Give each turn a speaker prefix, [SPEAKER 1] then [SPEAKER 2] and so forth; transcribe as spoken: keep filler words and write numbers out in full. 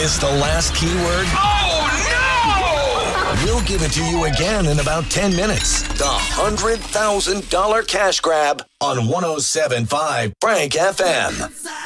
[SPEAKER 1] Miss the last keyword?
[SPEAKER 2] Oh, no!
[SPEAKER 1] We'll give it to you again in about ten minutes. The one hundred thousand dollars cash grab on one oh seven point five Frank F M.